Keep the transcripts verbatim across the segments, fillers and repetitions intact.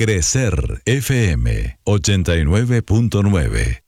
Crecer F M ochenta y nueve punto nueve.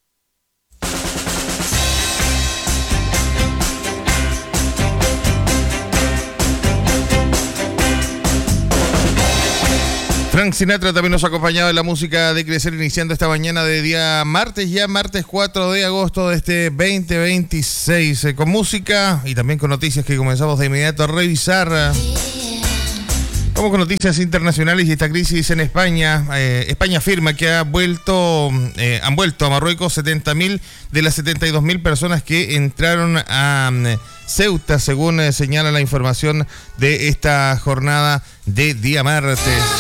Frank Sinatra también nos ha acompañado en la música de Crecer, iniciando esta mañana de día martes, ya martes cuatro de agosto de este veinte veintiséis, eh, con música y también con noticias que comenzamos de inmediato a revisar. Vamos con noticias internacionales y esta crisis en España. Eh, España afirma que ha vuelto, eh, han vuelto a Marruecos setenta mil de las setenta y dos mil personas que entraron a um, Ceuta, según eh, señala la información de esta jornada de día martes.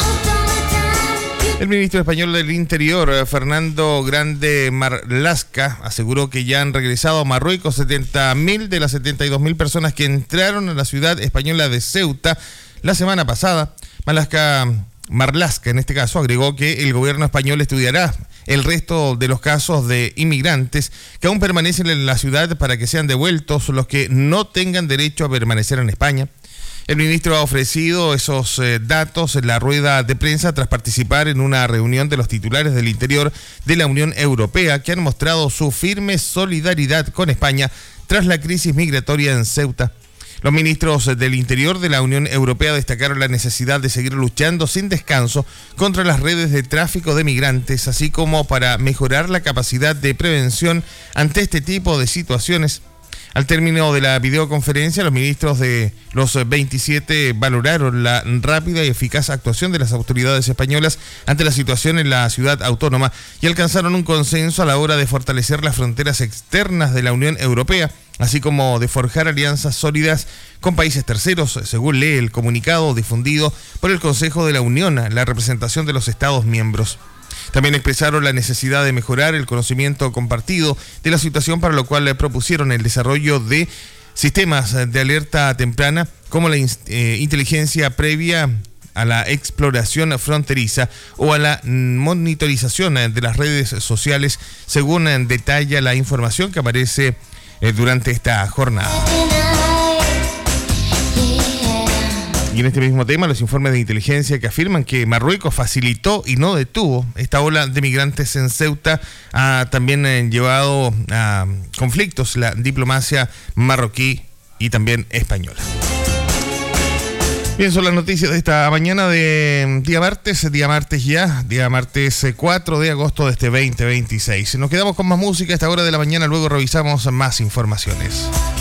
El ministro español del Interior, Fernando Grande Marlaska, aseguró que ya han regresado a Marruecos setenta mil de las setenta y dos mil personas que entraron a la ciudad española de Ceuta la semana pasada. Marlaska, Marlaska, en este caso, agregó que el gobierno español estudiará el resto de los casos de inmigrantes que aún permanecen en la ciudad para que sean devueltos los que no tengan derecho a permanecer en España. El ministro ha ofrecido esos eh, datos en la rueda de prensa tras participar en una reunión de los titulares del Interior de la Unión Europea que han mostrado su firme solidaridad con España tras la crisis migratoria en Ceuta. Los ministros del Interior de la Unión Europea destacaron la necesidad de seguir luchando sin descanso contra las redes de tráfico de migrantes, así como para mejorar la capacidad de prevención ante este tipo de situaciones. Al término de la videoconferencia, los ministros de los veintisiete valoraron la rápida y eficaz actuación de las autoridades españolas ante la situación en la ciudad autónoma y alcanzaron un consenso a la hora de fortalecer las fronteras externas de la Unión Europea, así como de forjar alianzas sólidas con países terceros, según lee el comunicado difundido por el Consejo de la Unión, la representación de los Estados miembros. También expresaron la necesidad de mejorar el conocimiento compartido de la situación, para lo cual le propusieron el desarrollo de sistemas de alerta temprana como la eh, inteligencia previa a la exploración fronteriza o a la monitorización de las redes sociales, según detalla la información que aparece eh, durante esta jornada. Y en este mismo tema, los informes de inteligencia que afirman que Marruecos facilitó y no detuvo esta ola de migrantes en Ceuta ha también eh, llevado a conflictos la diplomacia marroquí y también española. Bien, son las noticias de esta mañana de día martes, día martes ya, día martes cuatro de agosto de este veinte veintiséis. Nos quedamos con más música a esta hora de la mañana, luego revisamos más informaciones.